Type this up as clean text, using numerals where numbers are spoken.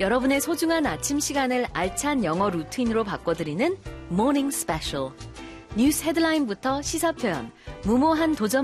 여러분의 소중한 아침 시간을 알찬 영어 루틴으로 바꿔드리는 Morning Special. 뉴스 헤드라인부터 시사 표현, 무모한 도전